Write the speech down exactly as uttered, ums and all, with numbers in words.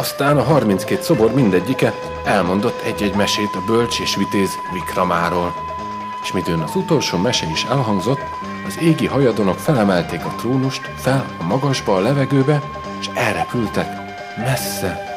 Aztán a harminckét szobor mindegyike elmondott egy-egy mesét a bölcs és vitéz Vikramáról. És midőn az utolsó mese is elhangzott, az égi hajadonok felemelték a trónust fel a magasba a levegőbe, és elrepültek messze,